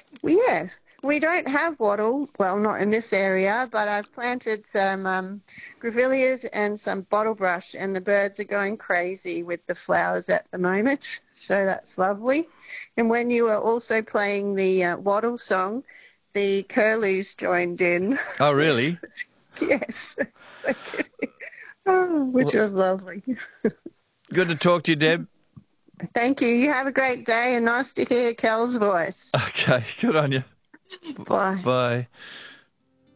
Well, yes, we don't have wattle. Well, not in this area, but I've planted some grevilleas and some bottlebrush, and the birds are going crazy with the flowers at the moment. So that's lovely. And when you were also playing the wattle song, the curlews joined in, Oh, which really? was, yes, oh, which Well, was lovely. good to talk to you, Deb. Thank you. You have a great day and nice to hear Kel's voice. Okay, good on you. Bye. Bye.